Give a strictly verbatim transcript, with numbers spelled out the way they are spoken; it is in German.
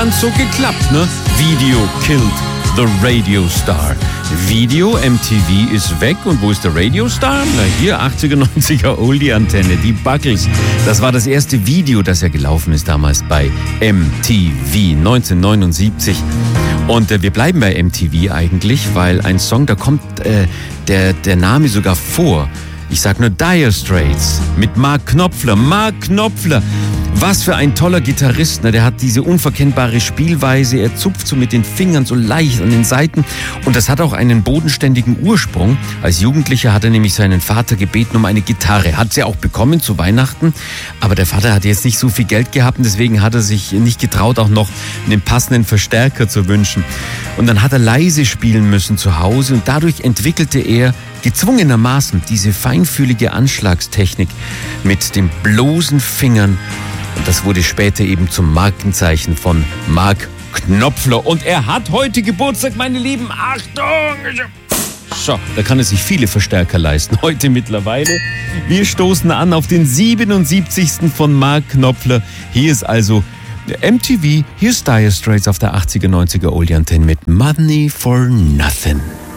so geklappt, ne? Video killed the Radio Star. Video, M T V ist weg. Und wo ist der Radio Star? Na hier, achtziger, neunziger Oldie-Antenne, die Buggles. Das war das erste Video, das ja gelaufen ist damals bei M T V neunzehnhundertneunundsiebzig. Und äh, wir bleiben bei M T V eigentlich, weil ein Song, da kommt äh, der, der Name sogar vor. Ich sag nur Dire Straits mit Mark Knopfler. Mark Knopfler, was für ein toller Gitarrist. Ne? Der hat diese unverkennbare Spielweise. Er zupft so mit den Fingern so leicht an den Seiten. Und das hat auch einen bodenständigen Ursprung. Als Jugendlicher hat er nämlich seinen Vater gebeten um eine Gitarre. Hat sie auch bekommen zu Weihnachten. Aber der Vater hatte jetzt nicht so viel Geld gehabt. Und deswegen hat er sich nicht getraut, auch noch einen passenden Verstärker zu wünschen. Und dann hat er leise spielen müssen zu Hause. Und dadurch entwickelte er gezwungenermaßen diese feinfühlige Anschlagstechnik mit den bloßen Fingern. Und das wurde später eben zum Markenzeichen von Mark Knopfler. Und er hat heute Geburtstag, meine Lieben. Achtung! So, da kann er sich viele Verstärker leisten, heute mittlerweile. Wir stoßen an auf den siebenundsiebzigsten von Mark Knopfler. Hier ist also M T V, hier ist Dire Straits auf der achtziger, neunziger Oldie-Antenne mit Money for Nothing.